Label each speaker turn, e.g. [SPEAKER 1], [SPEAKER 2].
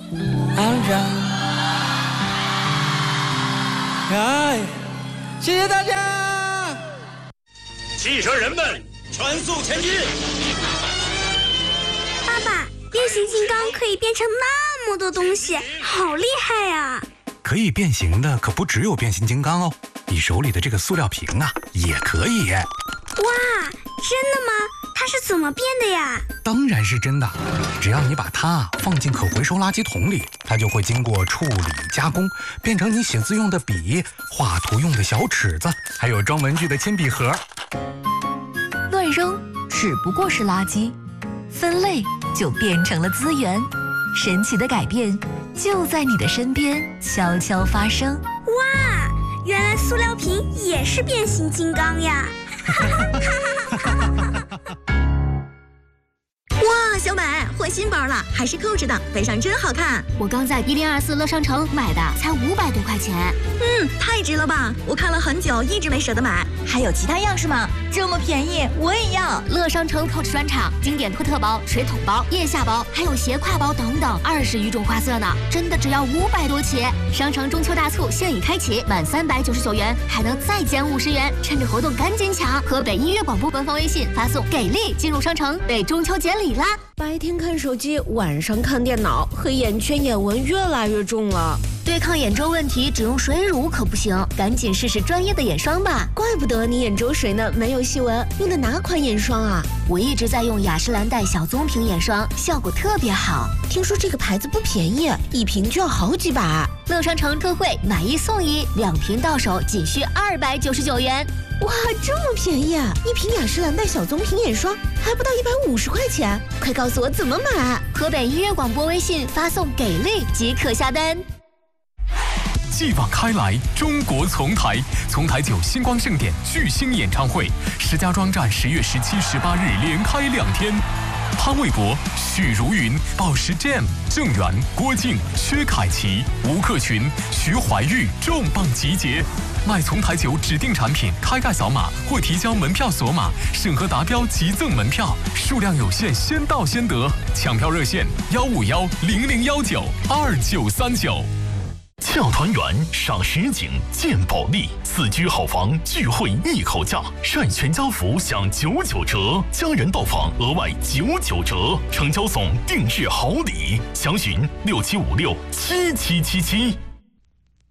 [SPEAKER 1] 安然。哎，谢谢大家！
[SPEAKER 2] 汽车人们，全速前进！
[SPEAKER 3] 爸爸，变形金刚可以变成那么多东西，好厉害呀！
[SPEAKER 4] 可以变形的可不只有变形金刚哦，你手里的这个塑料瓶啊，也可以。
[SPEAKER 3] 哇，真的吗？它是怎么变的呀？
[SPEAKER 4] 当然是真的，只要你把它放进可回收垃圾桶里，它就会经过处理加工，变成你写字用的笔、画图用的小尺子，还有装文具的铅笔盒。
[SPEAKER 5] 乱扔只不过是垃圾，分类就变成了资源。神奇的改变就在你的身边悄悄发生。
[SPEAKER 3] 哇，原来塑料瓶也是变形金刚呀！
[SPEAKER 6] 哇，小美换新包了，还是Coach的，背上真好看。
[SPEAKER 7] 我刚在1024乐商城买的，才500多块钱。
[SPEAKER 6] 太值了吧！我看了很久，一直没舍得买。
[SPEAKER 5] 还有其他样式吗？这么便宜，我也要！
[SPEAKER 7] 乐商城Coach专场，经典托特包、水桶包、腋下包，还有斜挎包等等，20余种花色呢，真的只要500多起。商城中秋大促现已开启，满399元还能再减50元，趁着活动赶紧抢！河北音乐广播官方微信发送“给力”进入商城，为中秋节礼啦！
[SPEAKER 8] 白天看手机，晚上看电脑，黑眼圈、眼纹越来越重了。
[SPEAKER 7] 对抗眼周问题，只用水乳可不行，赶紧试试专业的眼霜吧。
[SPEAKER 8] 怪不得你眼周水呢，没有细纹。用的哪款眼霜啊？
[SPEAKER 7] 我一直在用雅诗兰黛小棕瓶眼霜，效果特别好。
[SPEAKER 8] 听说这个牌子不便宜，一瓶就要好几百。
[SPEAKER 7] 乐商城特惠，买1送1，2瓶到手仅需299元。
[SPEAKER 8] 哇，这么便宜啊！一瓶雅诗兰黛小棕瓶眼霜还不到150块钱，快告诉我怎么买！
[SPEAKER 7] 河北音乐广播微信发送“给力”即可下单。
[SPEAKER 9] 继往开来，中国丛台9星光盛典巨星演唱会，石家庄站10月17、18日连开2天。潘玮柏、许茹芸、宝石 Jam、郑源、郭靖、薛凯琪、吴克群、徐怀钰重磅集结。买丛台酒指定产品开盖扫码或提交门票锁码，审核达标即赠门票，数量有限，先到先得。抢票热线1510019293939。
[SPEAKER 2] 俏团圆赏实景见保利，4居好房聚会一口价，晒全家福享99折，家人到访额外99折，成交送定制好礼，详询67567777。